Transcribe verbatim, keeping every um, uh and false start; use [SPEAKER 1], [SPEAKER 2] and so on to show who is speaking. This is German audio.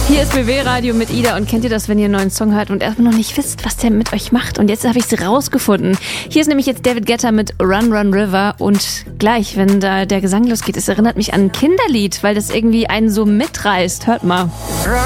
[SPEAKER 1] Hier ist B W Radio mit Ida und kennt ihr das, wenn ihr einen neuen Song hört und erstmal noch nicht wisst, was der mit euch macht? Und jetzt habe ich es rausgefunden. Hier ist nämlich jetzt David Guetta mit Run Run River und gleich, wenn da der Gesang losgeht, es erinnert mich an ein Kinderlied, weil das irgendwie einen so mitreißt. Hört mal.
[SPEAKER 2] Run,